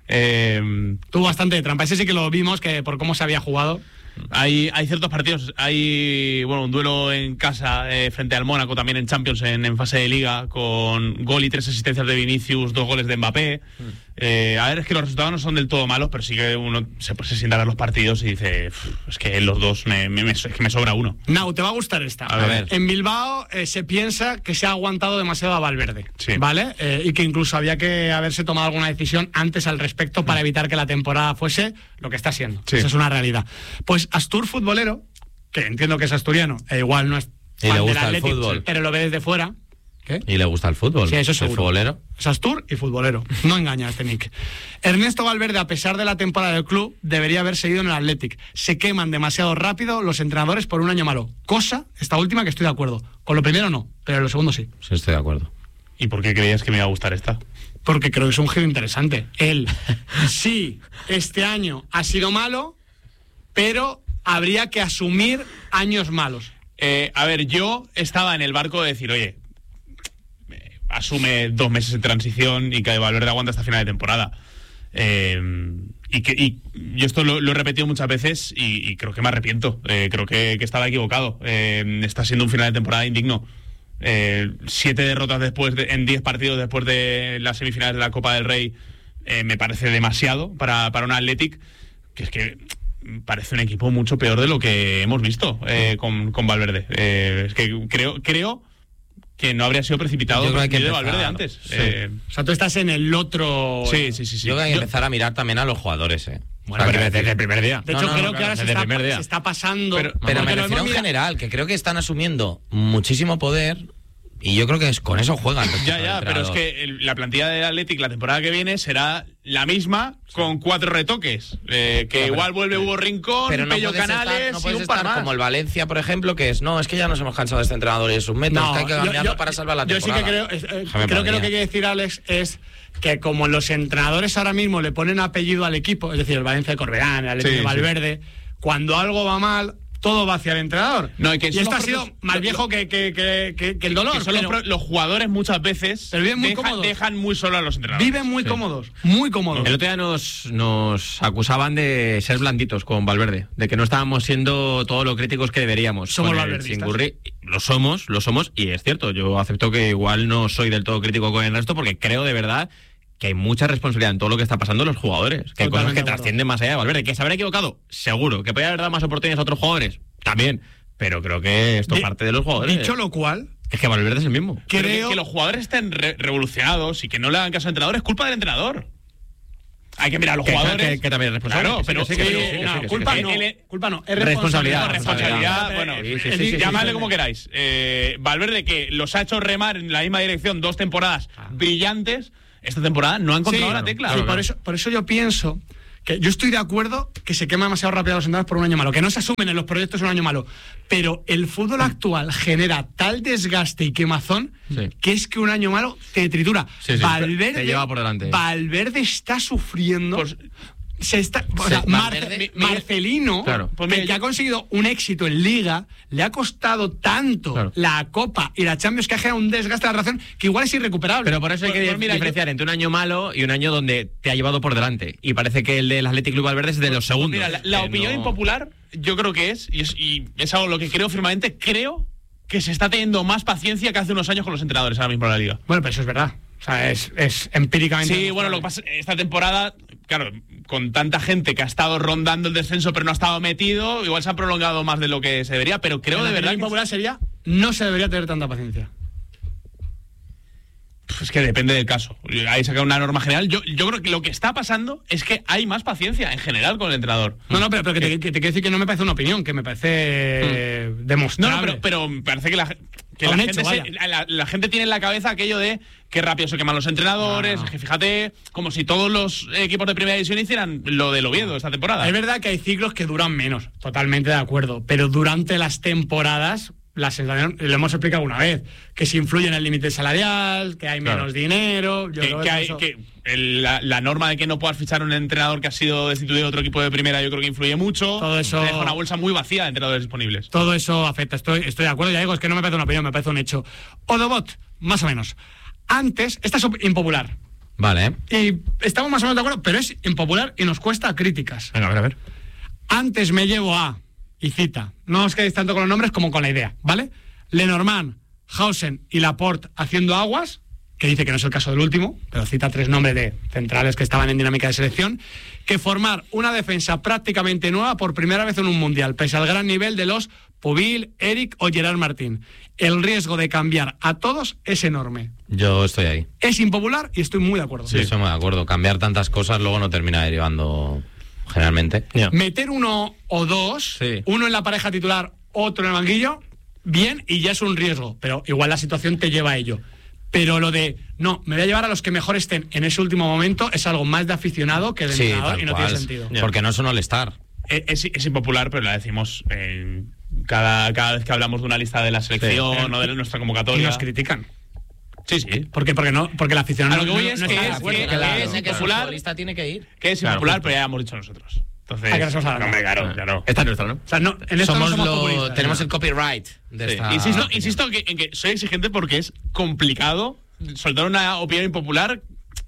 [SPEAKER 4] Eh,
[SPEAKER 1] Tuvo bastante de trampa. Ese sí que lo vimos, que por cómo se había jugado.
[SPEAKER 4] Hay, hay ciertos partidos, hay bueno un duelo en casa eh, frente al Mónaco, también en Champions, en, en fase de Liga, con gol y tres asistencias de Vinicius, dos goles de Mbappé. Mm. Eh, a ver, es que los resultados no son del todo malos, pero sí que uno se, se sienta a ver los partidos y dice, es que los dos me, me, me, es que me sobra uno.
[SPEAKER 1] Nau, te va a gustar esta.
[SPEAKER 4] A ver.
[SPEAKER 1] En Bilbao eh, se piensa que se ha aguantado demasiado a Valverde,
[SPEAKER 4] sí.
[SPEAKER 1] ¿vale? Eh, y que incluso había que haberse tomado alguna decisión antes al respecto para evitar que la temporada fuese lo que está siendo.
[SPEAKER 4] Sí.
[SPEAKER 1] Esa es una realidad. Pues Astur futbolero, que entiendo que es asturiano, e igual no es
[SPEAKER 5] y le gusta
[SPEAKER 1] del
[SPEAKER 5] el
[SPEAKER 1] Athletic,
[SPEAKER 5] fútbol,
[SPEAKER 1] pero lo ve desde fuera. ¿Qué?
[SPEAKER 5] Y le gusta el fútbol.
[SPEAKER 1] Sí, eso
[SPEAKER 5] es
[SPEAKER 1] seguro.
[SPEAKER 5] futbolero.
[SPEAKER 1] Es Astur y futbolero. No engaña a este Nick. Ernesto Valverde, a pesar de la temporada del club, debería haber seguido en el Athletic. Se queman demasiado rápido los entrenadores por un año malo. Cosa, esta última, que estoy de acuerdo. Con lo primero no, pero lo segundo sí.
[SPEAKER 5] Sí, estoy de acuerdo.
[SPEAKER 4] ¿Y por qué creías que me iba a gustar esta?
[SPEAKER 1] Porque creo que es un giro interesante. Él, sí, este año ha sido malo, pero habría que asumir años malos.
[SPEAKER 4] Eh, a ver, yo estaba en el barco de decir, oye, eh, asume dos meses de transición y que Valverde aguanta hasta final de temporada. Eh, y, que, y yo esto lo, lo he repetido muchas veces y, y creo que me arrepiento. Eh, creo que, que estaba equivocado. Eh, está siendo un final de temporada indigno. Eh, siete derrotas después de, en diez partidos después de las semifinales de la Copa del Rey eh, me parece demasiado para, para un Athletic, que es que parece un equipo mucho peor de lo que hemos visto eh, con, con Valverde. Eh, es que creo creo que no habría sido precipitado
[SPEAKER 5] Yo creo que hay que
[SPEAKER 4] de
[SPEAKER 5] empezar,
[SPEAKER 4] Valverde antes.
[SPEAKER 5] sí.
[SPEAKER 4] Eh,
[SPEAKER 1] O sea, tú estás en el otro...
[SPEAKER 4] sí, sí, sí, sí.
[SPEAKER 5] Yo creo que hay que
[SPEAKER 4] Yo-
[SPEAKER 5] empezar a mirar también a los jugadores, eh.
[SPEAKER 2] Bueno,
[SPEAKER 5] O sea,
[SPEAKER 2] pero
[SPEAKER 5] quiero
[SPEAKER 2] desde
[SPEAKER 5] decir-
[SPEAKER 2] el primer día.
[SPEAKER 1] De
[SPEAKER 5] No,
[SPEAKER 1] hecho,
[SPEAKER 5] no,
[SPEAKER 1] creo
[SPEAKER 5] no,
[SPEAKER 1] que
[SPEAKER 5] claro,
[SPEAKER 1] ahora se
[SPEAKER 2] desde el
[SPEAKER 1] está,
[SPEAKER 2] primer día.
[SPEAKER 1] se está pasando...
[SPEAKER 4] Pero-
[SPEAKER 5] Pero
[SPEAKER 1] porque
[SPEAKER 5] me
[SPEAKER 1] lo
[SPEAKER 5] refiero
[SPEAKER 1] hemos
[SPEAKER 5] en
[SPEAKER 1] mira-
[SPEAKER 5] general, que creo que están asumiendo muchísimo poder y yo creo que es, con eso juegan.
[SPEAKER 4] Ya, ya, pero es que el- la plantilla del Athletic la temporada que viene será la misma con cuatro retoques. Eh, que
[SPEAKER 5] Ya,
[SPEAKER 4] igual
[SPEAKER 5] pero-
[SPEAKER 4] vuelve Hugo Rincón,
[SPEAKER 5] Pero no
[SPEAKER 4] Pello
[SPEAKER 5] puedes estar,
[SPEAKER 4] Canales
[SPEAKER 5] no
[SPEAKER 4] y
[SPEAKER 5] puedes
[SPEAKER 4] un par
[SPEAKER 5] estar
[SPEAKER 4] más.
[SPEAKER 5] como el Valencia, por ejemplo, que es, no, es que ya nos hemos cansado de este entrenador y de sus métodos, que hay que
[SPEAKER 1] yo-
[SPEAKER 5] cambiarlo
[SPEAKER 1] yo-
[SPEAKER 5] para salvar la
[SPEAKER 1] yo sí
[SPEAKER 5] temporada.
[SPEAKER 1] que creo, es- eh,
[SPEAKER 5] Déjame
[SPEAKER 1] creo que lo
[SPEAKER 5] por
[SPEAKER 1] que hay que decir, Alex, es que como los entrenadores ahora mismo le ponen apellido al equipo, es decir, el Valencia de Corberán, el Atlético
[SPEAKER 4] Sí,
[SPEAKER 1] de
[SPEAKER 4] sí.
[SPEAKER 1] Valverde, cuando algo va mal, todo va hacia el entrenador.
[SPEAKER 4] No, y que son
[SPEAKER 1] esto
[SPEAKER 4] los
[SPEAKER 1] ha sido
[SPEAKER 4] propios-
[SPEAKER 1] más
[SPEAKER 4] lo-
[SPEAKER 1] viejo que, que, que, que- que el dolor.
[SPEAKER 4] Que son los,
[SPEAKER 1] pero
[SPEAKER 4] pro- los jugadores muchas veces
[SPEAKER 1] Pero viven muy
[SPEAKER 4] dejan,
[SPEAKER 1] cómodos.
[SPEAKER 4] dejan muy solo a los entrenadores.
[SPEAKER 1] viven muy
[SPEAKER 2] Sí.
[SPEAKER 1] cómodos, muy cómodos.
[SPEAKER 2] El otro día nos, nos acusaban de ser blanditos con Valverde, de que no estábamos siendo todo lo críticos que deberíamos.
[SPEAKER 1] Somos
[SPEAKER 2] con el
[SPEAKER 1] valverdistas.
[SPEAKER 2] Chingurri. Lo somos, lo somos, y es cierto, yo acepto que igual no soy del todo crítico con el resto, porque creo de verdad que hay mucha responsabilidad en todo lo que está pasando en los jugadores, que hay cosas
[SPEAKER 1] Totalmente
[SPEAKER 2] que
[SPEAKER 1] de acuerdo.
[SPEAKER 2] trascienden más allá de Valverde, que se habrá equivocado, seguro, que podría haber dado más oportunidades a otros jugadores, también, pero creo que esto
[SPEAKER 1] Di-
[SPEAKER 2] parte de los jugadores.
[SPEAKER 1] Dicho lo cual,
[SPEAKER 2] Es que Valverde es el mismo.
[SPEAKER 4] Pero que-
[SPEAKER 1] creo...
[SPEAKER 4] que, los jugadores estén re- revolucionados y que no le hagan caso al entrenador es culpa del entrenador. Hay que mirar a los
[SPEAKER 2] Que-
[SPEAKER 4] jugadores.
[SPEAKER 2] que- que también es responsable.
[SPEAKER 4] Claro,
[SPEAKER 2] Que sí,
[SPEAKER 4] pero
[SPEAKER 2] que sí, que sí,
[SPEAKER 4] sí,
[SPEAKER 2] que sí, que
[SPEAKER 4] no,
[SPEAKER 2] sí, que sí,
[SPEAKER 1] culpa
[SPEAKER 2] que sí.
[SPEAKER 1] no,
[SPEAKER 4] El-
[SPEAKER 1] culpa no, es
[SPEAKER 2] Responsabilidad,
[SPEAKER 1] responsabilidad.
[SPEAKER 4] responsabilidad,
[SPEAKER 2] responsabilidad.
[SPEAKER 4] bueno,
[SPEAKER 2] Sí, sí,
[SPEAKER 1] es
[SPEAKER 2] sí, sí,
[SPEAKER 1] difícil.
[SPEAKER 4] llamadle
[SPEAKER 2] sí.
[SPEAKER 4] como queráis. Eh, Valverde, que los ha hecho remar en la misma dirección dos temporadas brillantes, esta temporada no ha encontrado
[SPEAKER 1] Sí,
[SPEAKER 4] la tecla.
[SPEAKER 1] sí, por eso, por eso yo pienso que yo estoy de acuerdo que se quema demasiado rápido a los entrenadores por un año malo, que no se asumen en los proyectos un año malo, pero el fútbol actual genera tal desgaste y quemazón
[SPEAKER 2] Sí.
[SPEAKER 1] que es que un año malo te tritura.
[SPEAKER 2] Sí, sí,
[SPEAKER 1] Valverde,
[SPEAKER 2] te lleva por delante.
[SPEAKER 1] Valverde está sufriendo.
[SPEAKER 4] Pues-
[SPEAKER 1] se está, o sea,
[SPEAKER 5] Sí,
[SPEAKER 1] Marce-
[SPEAKER 5] Valverde-
[SPEAKER 1] Marcelino,
[SPEAKER 2] Claro.
[SPEAKER 4] Pues
[SPEAKER 1] que,
[SPEAKER 4] mira,
[SPEAKER 1] que
[SPEAKER 4] yo-
[SPEAKER 1] ha conseguido un éxito en Liga, le ha costado tanto
[SPEAKER 2] Claro.
[SPEAKER 1] la Copa y la Champions que ha generado un desgaste de la relación que igual es irrecuperable.
[SPEAKER 2] Pero por eso hay
[SPEAKER 4] Pues-
[SPEAKER 2] que
[SPEAKER 4] pues mira,
[SPEAKER 2] diferenciar entre un año malo y un año donde te ha llevado por delante. Y parece que el del Athletic Club Valverde es de los segundos.
[SPEAKER 4] Mira, la, la
[SPEAKER 2] que
[SPEAKER 4] opinión
[SPEAKER 2] no-
[SPEAKER 4] impopular, yo creo que es, y es, y es algo lo que creo firmemente, creo que se está teniendo más paciencia que hace unos años con los entrenadores ahora mismo en la liga.
[SPEAKER 1] Bueno, pero eso es verdad. O sea, es, es empíricamente.
[SPEAKER 4] Sí, bueno, lo que pasa esta temporada, claro, con tanta gente que ha estado rondando el descenso pero no ha estado metido, igual se ha prolongado más de lo que se debería, pero creo de verdad que,
[SPEAKER 1] impopular sería no se debería tener tanta paciencia.
[SPEAKER 4] es que depende del caso. Ahí saca una norma general. Yo, yo creo que lo que está pasando es que hay más paciencia en general con el entrenador.
[SPEAKER 1] No, no, pero, pero que, te, que te quiero decir que no me parece una opinión, que me parece
[SPEAKER 4] No,
[SPEAKER 1] demostrable.
[SPEAKER 4] no, pero, pero me parece que la, que
[SPEAKER 1] Un
[SPEAKER 4] la,
[SPEAKER 1] hecho,
[SPEAKER 4] gente se-
[SPEAKER 1] vaya.
[SPEAKER 4] la, la gente tiene en la cabeza aquello de qué rápido se queman los entrenadores,
[SPEAKER 1] No, no.
[SPEAKER 4] que fíjate, como si todos los equipos de primera división hicieran lo del Oviedo esta temporada.
[SPEAKER 1] Es verdad que hay ciclos que duran menos, totalmente de acuerdo, pero durante las temporadas, la sensación, lo hemos explicado una vez, que se influye en el límite salarial, que hay
[SPEAKER 2] Claro.
[SPEAKER 1] menos dinero. Yo
[SPEAKER 4] que,
[SPEAKER 1] creo
[SPEAKER 4] que hay-
[SPEAKER 1] eso-
[SPEAKER 4] que el- la, la norma de que no puedas fichar un entrenador que ha sido destituido de otro equipo de primera, yo creo que influye mucho.
[SPEAKER 1] Todo eso-
[SPEAKER 4] Te deja una bolsa muy vacía de entrenadores disponibles.
[SPEAKER 1] Todo eso afecta, estoy, estoy de acuerdo, ya digo, es que no me parece una opinión, me parece un hecho. Odobot, más o menos. Antes, esta es impopular.
[SPEAKER 5] Vale.
[SPEAKER 1] Y estamos más o menos de acuerdo, pero es impopular y nos cuesta críticas.
[SPEAKER 2] Venga, a ver, a ver.
[SPEAKER 1] Antes me llevo a, y cita, no os quedéis tanto con los nombres como con la idea, ¿vale? Lenormand, Hausen y Laporte haciendo aguas, que dice que no es el caso del último, pero cita tres nombres de centrales que estaban en dinámica de selección, que formar una defensa prácticamente nueva por primera vez en un mundial, pese al gran nivel de los Pubil, Eric o Gerard Martín. El riesgo de cambiar a todos es enorme.
[SPEAKER 5] Yo estoy ahí.
[SPEAKER 1] Es impopular y estoy muy de acuerdo.
[SPEAKER 5] Sí, estoy muy de acuerdo. Cambiar tantas cosas luego no termina derivando generalmente.
[SPEAKER 2] Yeah.
[SPEAKER 1] Meter uno o dos,
[SPEAKER 2] Sí.
[SPEAKER 1] uno en la pareja titular, otro en el banquillo, bien, y ya es un riesgo, pero igual la situación te lleva a ello. Pero lo de, no, me voy a llevar a los que mejor estén en ese último momento es algo más de aficionado que de
[SPEAKER 5] Sí,
[SPEAKER 1] entrenador
[SPEAKER 5] tal
[SPEAKER 1] y no
[SPEAKER 5] cual.
[SPEAKER 1] tiene sentido.
[SPEAKER 2] Ya.
[SPEAKER 5] Porque no es un all-star.
[SPEAKER 4] Es, es impopular, pero la decimos en cada, cada vez que hablamos de una lista de la selección
[SPEAKER 1] Sí.
[SPEAKER 4] o de nuestra
[SPEAKER 1] Y
[SPEAKER 4] convocatoria.
[SPEAKER 1] nos critican.
[SPEAKER 4] Sí, sí.
[SPEAKER 1] ¿Por qué? Porque, no, porque la afición
[SPEAKER 4] A
[SPEAKER 1] no,
[SPEAKER 4] lo que voy
[SPEAKER 1] no-
[SPEAKER 4] es
[SPEAKER 1] no
[SPEAKER 4] que
[SPEAKER 1] está de
[SPEAKER 4] es-
[SPEAKER 1] acuerdo.
[SPEAKER 4] que-
[SPEAKER 5] Claro,
[SPEAKER 4] es
[SPEAKER 5] que su
[SPEAKER 4] impopular.
[SPEAKER 5] futbolista tiene que ir.
[SPEAKER 4] Que es
[SPEAKER 2] Claro,
[SPEAKER 4] impopular,
[SPEAKER 2] justo.
[SPEAKER 4] pero ya hemos dicho nosotros. Entonces,
[SPEAKER 1] Ah, que nos hemos hablado.
[SPEAKER 4] hombre, claro, claro.
[SPEAKER 2] Esta es nuestra, ¿no?
[SPEAKER 1] O sea, no, en esto
[SPEAKER 5] Somos
[SPEAKER 1] no somos
[SPEAKER 5] lo-
[SPEAKER 1] populistas.
[SPEAKER 5] tenemos
[SPEAKER 1] ¿no?
[SPEAKER 5] el copyright de
[SPEAKER 2] Sí.
[SPEAKER 5] esta
[SPEAKER 4] Insisto,
[SPEAKER 5] opinión.
[SPEAKER 4] insisto que, en que soy exigente porque es complicado soltar una opinión impopular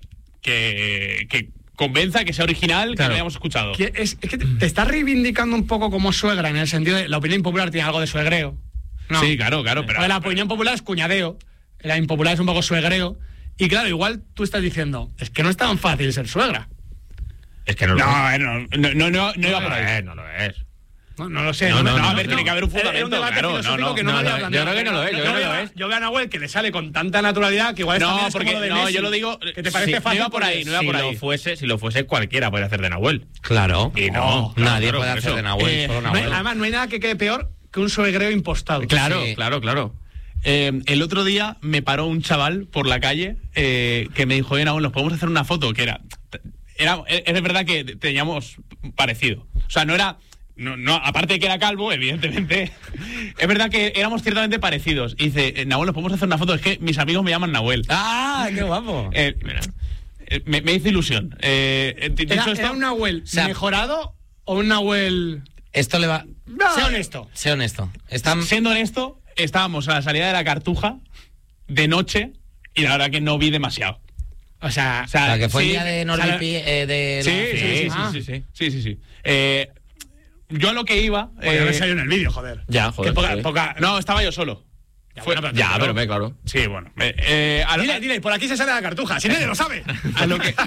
[SPEAKER 4] que, que convenza, que sea original, que
[SPEAKER 2] Claro.
[SPEAKER 4] no hayamos escuchado.
[SPEAKER 1] Que es, es que te, te estás reivindicando un poco como suegra, en el sentido de la opinión impopular tiene algo de suegreo. No.
[SPEAKER 4] Sí, claro, claro. Pero,
[SPEAKER 1] Porque la opinión popular es cuñadeo, la impopular es un poco suegreo. Y claro, igual tú estás diciendo, es que no es tan fácil ser suegra.
[SPEAKER 2] Es que no lo
[SPEAKER 4] No,
[SPEAKER 2] es.
[SPEAKER 4] eh, no, no, no, no, no iba por ahí.
[SPEAKER 2] No lo es.
[SPEAKER 1] No, no lo sé.
[SPEAKER 2] No, no,
[SPEAKER 4] no,
[SPEAKER 2] no,
[SPEAKER 4] a ver,
[SPEAKER 2] no.
[SPEAKER 4] tiene que haber un
[SPEAKER 1] Era un
[SPEAKER 4] fundamento,
[SPEAKER 1] debate
[SPEAKER 4] claro. No,
[SPEAKER 1] filosófico
[SPEAKER 4] no,
[SPEAKER 1] que no,
[SPEAKER 2] no,
[SPEAKER 1] me
[SPEAKER 2] no,
[SPEAKER 1] había
[SPEAKER 2] yo
[SPEAKER 1] planteado.
[SPEAKER 2] creo que no lo es, yo creo que
[SPEAKER 1] veo
[SPEAKER 2] no
[SPEAKER 1] a-
[SPEAKER 2] es.
[SPEAKER 1] Yo veo a Nahuel que le sale con tanta naturalidad que igual
[SPEAKER 4] No,
[SPEAKER 1] también es como
[SPEAKER 4] porque-
[SPEAKER 1] lo de
[SPEAKER 4] no,
[SPEAKER 1] Messi,
[SPEAKER 4] yo lo digo-
[SPEAKER 1] que te parece
[SPEAKER 4] sí, no
[SPEAKER 1] fácil
[SPEAKER 4] iba por ahí,
[SPEAKER 1] porque-
[SPEAKER 4] no iba
[SPEAKER 2] si
[SPEAKER 4] por
[SPEAKER 2] lo
[SPEAKER 4] ahí.
[SPEAKER 2] fuese, si lo fuese cualquiera podría hacer de Nahuel.
[SPEAKER 5] Claro.
[SPEAKER 2] Y no,
[SPEAKER 5] Nadie
[SPEAKER 2] claro,
[SPEAKER 5] puede
[SPEAKER 2] por
[SPEAKER 5] hacer
[SPEAKER 2] eso.
[SPEAKER 5] de Nahuel,
[SPEAKER 1] Eh,
[SPEAKER 5] solo
[SPEAKER 1] no hay-
[SPEAKER 5] Nahuel.
[SPEAKER 1] además, no hay nada que quede peor que un suegreo impostado.
[SPEAKER 2] Claro,
[SPEAKER 5] Sí.
[SPEAKER 2] claro, claro.
[SPEAKER 4] Eh, el otro día me paró un chaval por la calle eh, que me dijo, oye, Nahuel, nos podemos hacer una foto, que era, era es verdad que teníamos parecido. O sea, no era, no, no, aparte de que era calvo, evidentemente, es verdad que éramos ciertamente parecidos. Y dice, eh, Nahuel, nos podemos hacer una foto, es que mis amigos me llaman Nahuel.
[SPEAKER 5] ¡Ah, qué guapo!
[SPEAKER 4] Eh, mira, eh, me, me hizo ilusión. Eh, eh, dicho
[SPEAKER 1] ¿Era,
[SPEAKER 4] esto-
[SPEAKER 1] era un Nahuel
[SPEAKER 5] sea,
[SPEAKER 1] mejorado o un Nahuel...?
[SPEAKER 5] Esto le va...
[SPEAKER 1] Sé honesto.
[SPEAKER 5] Sé honesto. Están...
[SPEAKER 4] Siendo honesto, estábamos a la salida de la Cartuja de noche y la verdad que no vi demasiado.
[SPEAKER 1] O sea,
[SPEAKER 4] O sea,
[SPEAKER 5] O sea, que fue
[SPEAKER 4] sí,
[SPEAKER 5] el día de
[SPEAKER 4] o sea,
[SPEAKER 5] Nordipi, eh, de
[SPEAKER 4] Sí,
[SPEAKER 5] la-
[SPEAKER 4] sí, sí, sí,
[SPEAKER 1] Ah.
[SPEAKER 4] sí, sí, sí, sí, sí. Eh, yo a lo que iba...
[SPEAKER 1] podría
[SPEAKER 4] eh,
[SPEAKER 1] haber salido en el vídeo, joder.
[SPEAKER 2] Ya, joder.
[SPEAKER 1] Que poca-
[SPEAKER 2] sí.
[SPEAKER 1] poca-
[SPEAKER 4] no, estaba yo solo.
[SPEAKER 1] Ya,
[SPEAKER 4] Fue-
[SPEAKER 1] bueno,
[SPEAKER 2] Ya,
[SPEAKER 1] pero-
[SPEAKER 2] pero ve, claro.
[SPEAKER 4] Sí, bueno. eh, eh, a, lo,
[SPEAKER 1] Dile, dile, por aquí se sale la cartuja, si nadie lo sabe.
[SPEAKER 4] a lo que...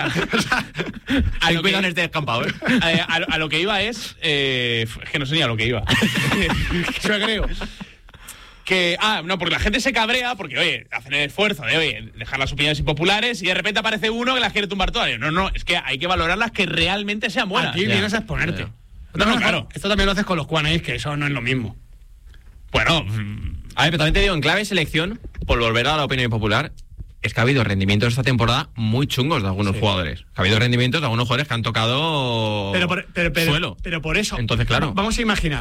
[SPEAKER 4] a
[SPEAKER 2] Ten
[SPEAKER 4] lo
[SPEAKER 2] cuidado en
[SPEAKER 4] que,
[SPEAKER 2] este descampado, ¿eh?
[SPEAKER 4] eh, a, lo- a lo que iba es... eh, es que no sé ni a lo que iba.
[SPEAKER 1] Suegreo.
[SPEAKER 4] Que, ah, no, porque la gente se cabrea porque, oye, hacen el esfuerzo de, oye, dejar las opiniones impopulares y de repente aparece uno que las quiere tumbar todas. No, no, es que hay que valorar las que realmente sean buenas.
[SPEAKER 1] Aquí
[SPEAKER 5] Ya.
[SPEAKER 1] vienes a exponerte.
[SPEAKER 2] Ya.
[SPEAKER 1] Esto
[SPEAKER 4] No,
[SPEAKER 1] también
[SPEAKER 4] no,
[SPEAKER 1] lo-
[SPEAKER 4] claro.
[SPEAKER 1] Esto también lo haces con los cuanéis, que eso no es lo mismo.
[SPEAKER 4] Bueno, mm,
[SPEAKER 2] A ver, pero también te digo, en clave selección, por volver a la opinión popular, es que ha habido rendimientos esta temporada muy chungos de algunos jugadores. Ha habido rendimientos de algunos jugadores que han tocado
[SPEAKER 1] Pero por, pero, pero-
[SPEAKER 2] suelo.
[SPEAKER 1] pero por eso.
[SPEAKER 2] Entonces, claro.
[SPEAKER 1] Vamos a imaginar.